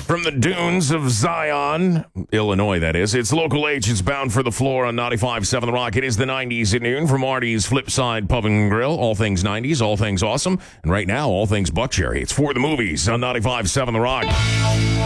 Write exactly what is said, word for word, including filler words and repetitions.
From the dunes of Zion, Illinois, that is. It's Local H. It's bound for the floor on ninety-five point seven The Rock. It is the nineties at noon from Marty's Flipside Pub and Grill. All things nineties, all things awesome. And right now, all things Buckcherry. It's For the Movies on ninety-five point seven The Rock.